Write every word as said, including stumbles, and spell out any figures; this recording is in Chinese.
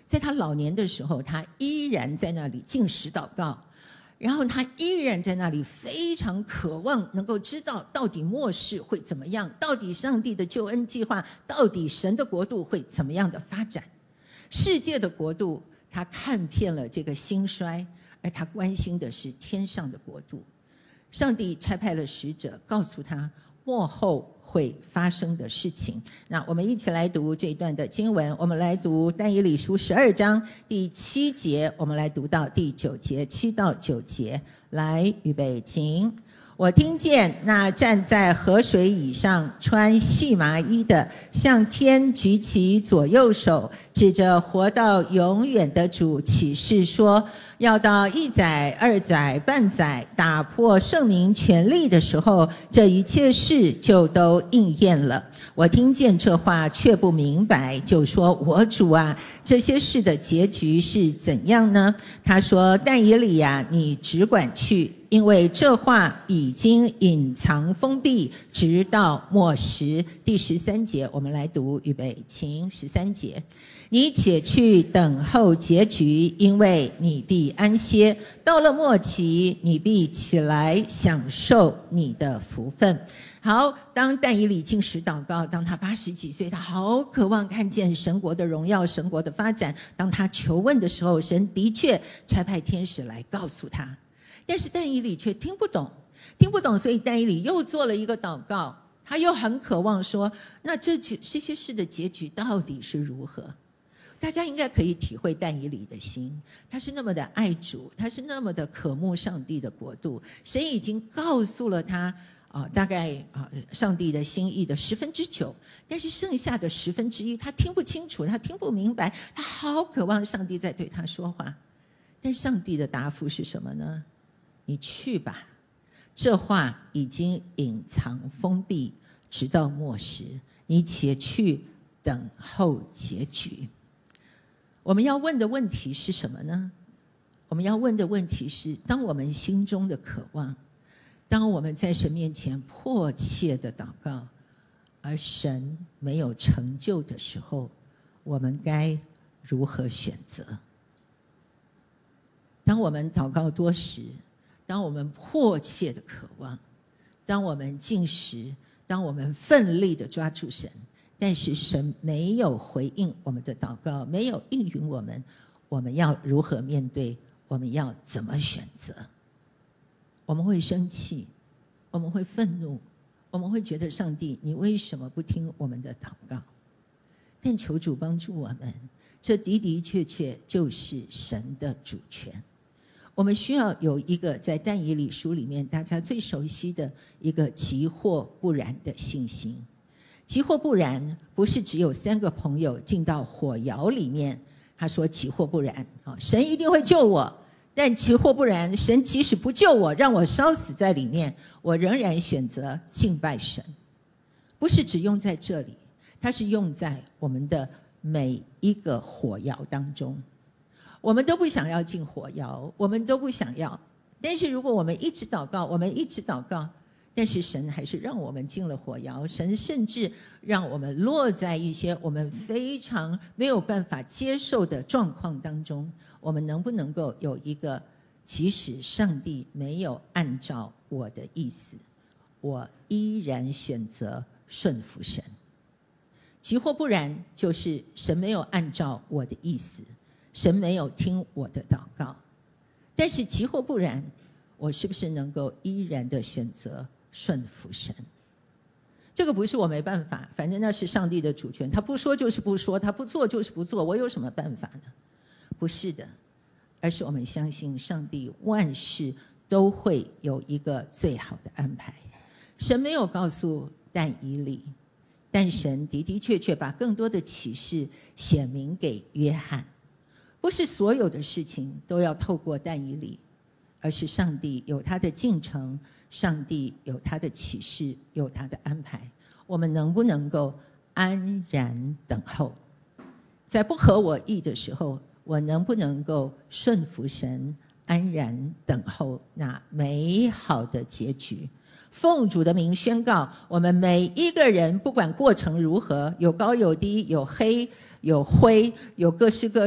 在他老年的时候，他依然在那里禁食祷告，然后他依然在那里非常渴望能够知道到底末世会怎么样，到底上帝的救恩计划，到底神的国度会怎么样的发展。世界的国度他看遍了这个兴衰，而他关心的是天上的国度。上帝差派了使者告诉他末后会发生的事情。那我们一起来读这一段的经文，我们来读但以理书十二章第七节，我们来读到第九节，七到九节。来，预备，请。我听见那站在河水以上穿细麻衣的向天举起左右手，指着活到永远的主起誓说，要到一载二载半载打破圣民权力的时候，这一切事就都应验了。我听见这话却不明白，就说，我主啊，这些事的结局是怎样呢？他说，但以理啊，你只管去，因为这话已经隐藏封闭，直到末时。第十三节，我们来读，预备，请。十三节，你且去等候结局，因为你必安歇。到了末期，你必起来享受你的福分。好，当但以理禁食祷告，当他八十几岁，他好渴望看见神国的荣耀，神国的发展。当他求问的时候，神的确差派天使来告诉他，但是但以理却听不懂，听不懂，所以但以理又做了一个祷告，他又很渴望说，那这这些事的结局到底是如何？大家应该可以体会但以理的心，他是那么的爱主，他是那么的渴慕上帝的国度。神已经告诉了他啊、呃，大概啊、呃，上帝的心意的十分之九，但是剩下的十分之一，他听不清楚，他听不明白，他好渴望上帝在对他说话。但上帝的答复是什么呢？你去吧，这话已经隐藏封闭，直到末时，你且去等候结局。我们要问的问题是什么呢？我们要问的问题是，当我们心中的渴望，当我们在神面前迫切的祷告，而神没有成就的时候，我们该如何选择？当我们祷告多时，当我们迫切的渴望，当我们禁食，当我们奋力的抓住神，但是神没有回应我们的祷告，没有应允我们，我们要如何面对？我们要怎么选择？我们会生气，我们会愤怒，我们会觉得上帝，你为什么不听我们的祷告？但求主帮助我们，这的的确确就是神的主权。我们需要有一个在但以理书里面大家最熟悉的一个急或不然的信心。急或不然不是只有三个朋友进到火窑里面，他说急或不然，神一定会救我，但急或不然，神即使不救我，让我烧死在里面，我仍然选择敬拜神。不是只用在这里，它是用在我们的每一个火窑当中。我们都不想要进火窑，我们都不想要，但是如果我们一直祷告，我们一直祷告，但是神还是让我们进了火窑，神甚至让我们落在一些我们非常没有办法接受的状况当中。我们能不能够有一个，即使上帝没有按照我的意思，我依然选择顺服神。急或不然，就是神没有按照我的意思，神没有听我的祷告。但是急或不然，我是不是能够依然的选择顺服神？这个不是我没办法，反正那是上帝的主权，他不说就是不说，他不做就是不做，我有什么办法呢？不是的，而是我们相信上帝万事都会有一个最好的安排。神没有告诉但以理，但神的的确确把更多的启示显明给约翰。不是所有的事情都要透过但以理，而是上帝有他的进程，上帝有他的启示，有他的安排。我们能不能够安然等候？在不合我意的时候，我能不能够顺服神，安然等候那美好的结局？奉主的名宣告，我们每一个人，不管过程如何，有高有低，有黑有灰，有各式各